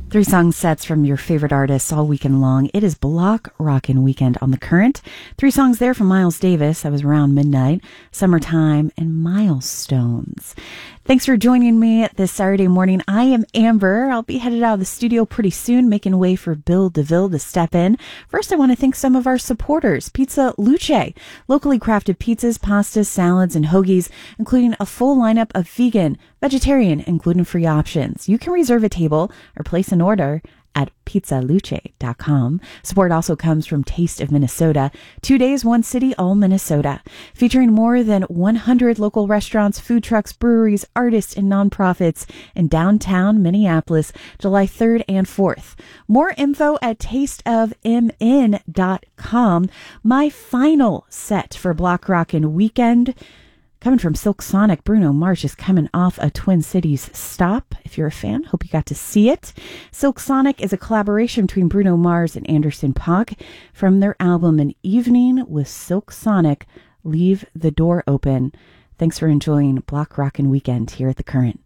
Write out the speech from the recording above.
Three song sets from your favorite artists all weekend long. It is Block Rockin' Weekend on The Current. Three songs there from Miles Davis. That was Around Midnight, Summertime, and Milestones. Thanks for joining me this Saturday morning. I am Amber. I'll be headed out of the studio pretty soon, making way for Bill DeVille to step in. First, I want to thank some of our supporters. Pizza Luce, locally crafted pizzas, pastas, salads, and hoagies, including a full lineup of vegan, vegetarian, and gluten-free options. You can reserve a table or place an order at pizzaluce.com. Support also comes from Taste of Minnesota. 2 days, one city, all Minnesota. Featuring more than 100 local restaurants, food trucks, breweries, artists, and nonprofits in downtown Minneapolis, July 3rd and 4th. More info at tasteofmn.com. My final set for Block Rockin' Weekend, coming from Silk Sonic. Bruno Mars is coming off a Twin Cities stop. If you're a fan, hope you got to see it. Silk Sonic is a collaboration between Bruno Mars and Anderson .Paak from their album An Evening with Silk Sonic, Leave the Door Open. Thanks for enjoying Block Rockin' Weekend here at The Current.